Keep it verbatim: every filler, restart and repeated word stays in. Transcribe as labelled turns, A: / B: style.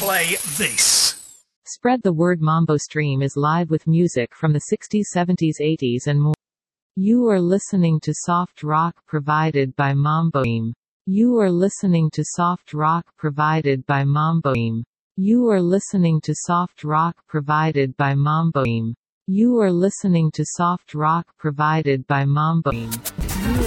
A: play this.
B: Spread the word. Mambo Stream is live with music from the sixties, seventies, eighties and more. You are listening to soft rock provided by Mambo Stream. You are listening to soft rock provided by Mambo Stream. You are listening to soft rock provided by Mambo Stream. You are listening to soft rock provided by Mambo Stream.